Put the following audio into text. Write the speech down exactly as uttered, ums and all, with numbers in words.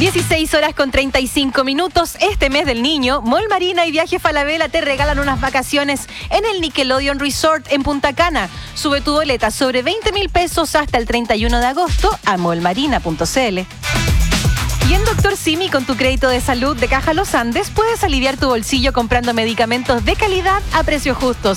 dieciséis horas con treinta y cinco minutos. Este mes del niño, Mall Marina y Viaje Falabella te regalan unas vacaciones en el Nickelodeon Resort en Punta Cana. Sube tu boleta sobre veinte mil pesos hasta el treinta y uno de agosto a mall marina punto c l. Y en Doctor Simi, con tu crédito de salud de Caja Los Andes, puedes aliviar tu bolsillo comprando medicamentos de calidad a precios justos.